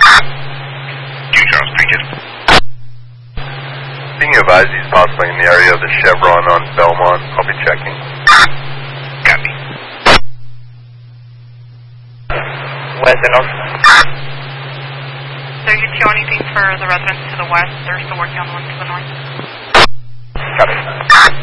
King Charles, thank you. Being advised he's possibly in the area of the Chevron on Belmont. I'll be checking. Copy. West and north. So you two, anything for the residents to the west? They're still working on the ones to the north. Copy.